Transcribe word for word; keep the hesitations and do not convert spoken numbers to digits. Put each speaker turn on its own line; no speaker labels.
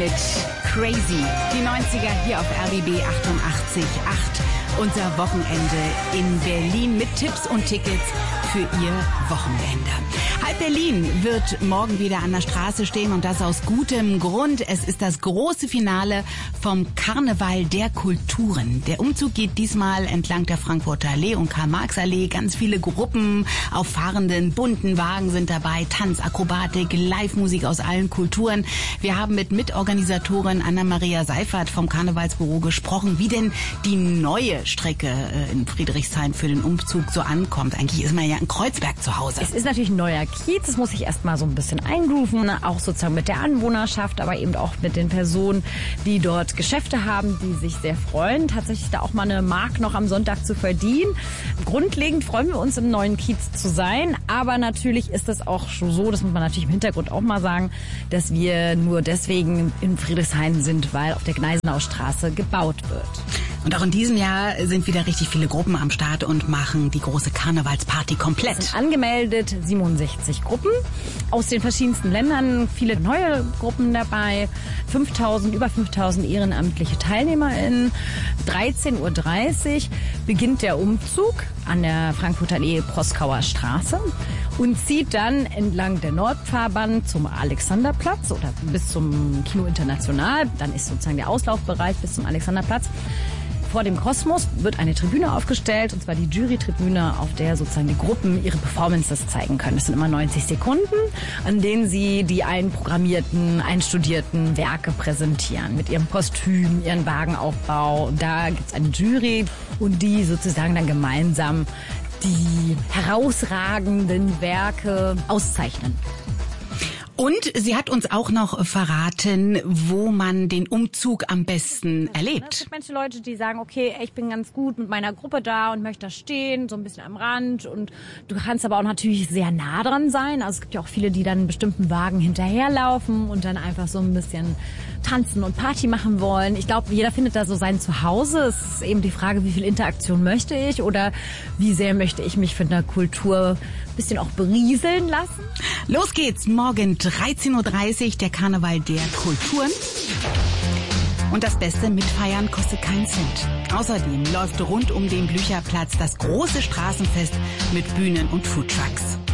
mit Crazy. Die neunziger hier auf R B B achtundachtzig Komma acht. Unser Wochenende in Berlin mit Tipps und Tickets für Ihr Wochenende. Halb Berlin wird morgen wieder an der Straße stehen und das aus gutem Grund. Es ist das große Finale vom Karneval der Kulturen. Der Umzug geht diesmal entlang der Frankfurter Allee und Karl-Marx-Allee. Ganz viele Gruppen auf fahrenden, bunten Wagen sind dabei. Tanz, Akrobatik, Live-Musik aus allen Kulturen. Wir haben mit Mitorganisatorin Anna-Maria Seifert vom Karnevalsbüro gesprochen, wie denn die neue Strecke in Friedrichshain für den Umzug so ankommt. Eigentlich ist man ja in Kreuzberg zu Hause.
Es ist natürlich ein neuer Kiez, das muss ich erst mal so ein bisschen eingrooven, auch sozusagen mit der Anwohnerschaft, aber eben auch mit den Personen, die dort Geschäfte haben, die sich sehr freuen, tatsächlich da auch mal eine Mark noch am Sonntag zu verdienen. Grundlegend freuen wir uns, im neuen Kiez zu sein, aber natürlich ist es auch schon so, das muss man natürlich im Hintergrund auch mal sagen, dass wir nur deswegen in Friedrichshain sind, weil auf der Gneisenaustraße gebaut wird.
Und auch in diesem Jahr sind wieder richtig viele Gruppen am Start und machen die große Karnevalsparty komplett.
Es sind angemeldet siebenundsechzig Gruppen aus den verschiedensten Ländern, viele neue Gruppen dabei, fünftausend, über fünftausend ehrenamtliche TeilnehmerInnen. dreizehn Uhr dreißig beginnt der Umzug an der Frankfurter Allee Proskauer Straße und zieht dann entlang der Nordfahrbahn zum Alexanderplatz oder bis zum Kino International. Dann ist sozusagen der Auslaufbereich bis zum Alexanderplatz. Vor dem Kosmos wird eine Tribüne aufgestellt, und zwar die Jury-Tribüne, auf der sozusagen die Gruppen ihre Performances zeigen können. Das sind immer neunzig Sekunden, an denen sie die einprogrammierten, einstudierten Werke präsentieren. Mit ihrem Kostüm, ihren Wagenaufbau. Und da gibt's eine Jury und die sozusagen dann gemeinsam die herausragenden Werke auszeichnen.
Und sie hat uns auch noch verraten, wo man den Umzug am besten erlebt.
Es gibt manche Leute, die sagen, okay, ich bin ganz gut mit meiner Gruppe da und möchte da stehen, so ein bisschen am Rand. Und du kannst aber auch natürlich sehr nah dran sein. Also es gibt ja auch viele, die dann einen bestimmten Wagen hinterherlaufen und dann einfach so ein bisschen tanzen und Party machen wollen. Ich glaube, jeder findet da so sein Zuhause. Es ist eben die Frage, wie viel Interaktion möchte ich oder wie sehr möchte ich mich von der Kultur ein bisschen auch berieseln lassen.
Los geht's, morgen dreizehn Uhr dreißig, der Karneval der Kulturen. Und das Beste, mitfeiern kostet keinen Cent. Außerdem läuft rund um den Blücherplatz das große Straßenfest mit Bühnen und Foodtrucks.